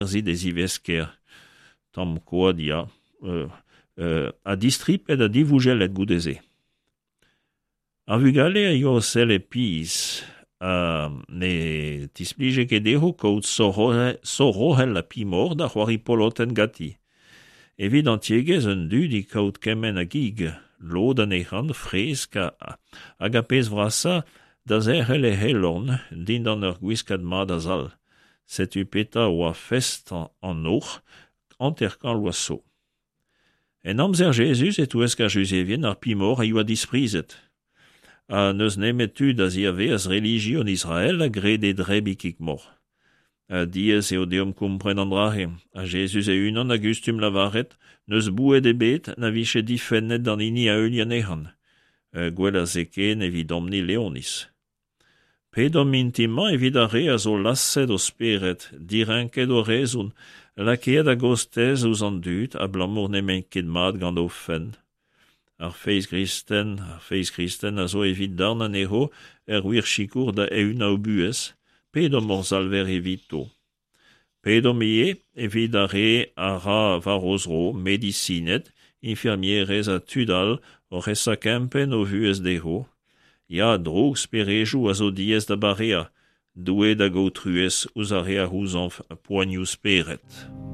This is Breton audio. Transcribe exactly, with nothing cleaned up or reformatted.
zi des ivesker, tam koa dia, euh, euh, a distripet a divugel et goudeze. A vugale a yo sel e piz, uh, ne tisplije ket deho kaut sorohel la pimor da c'hoari poloten gati. Evit an tiegez un dudi kaut kemen a gig, lod an echan fresk a, hag a pez vrasa da zerhel e helorn din dan ur gwiskad mad a zal. Setu peta oa fest an, an och, anterkan loaso. En amzer Jesus et ouez ka Josevien ar pimor a yo a disprizet. A neus nemetu da ziave az religion Israel a gred e drebikik mor. A diez eo deom kumpren an drahe. A Jesus e unan a gustum lavaret, neus bouet e bet na viche difennet dan ini a eulian ehan. Gwell a zeken evit omni leonis. Pedom intima evit a re a zo lasset o speret, direnket o rezon, lakeet a gostez ouz an dut a blamour nemenket mat gant o fen. Ar feiz kristen, ar feiz kristen a zo evit darn an eho er wir chikour da eun a buez, pedom or zalver evit to. Pedom ie evit a re a ra varozro, medicinet, infirmierez a tudal o resa kempen o vuez deho. Ya drog sperejou a zo diez da barea, doué da go truez ouz a re a rouzanf poignou speret.